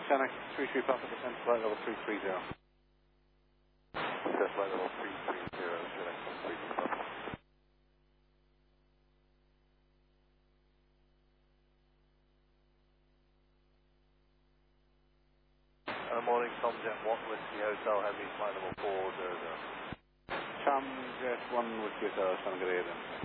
Chinook 33 Papa descent flight level 330. Descent flight level 330, Chinook 33 Papa. Morning, Tom Jet 1 Whiskey Hotel Heavy, flight level 400. Tom Jet 1 Whiskey Hotel, San Greaden.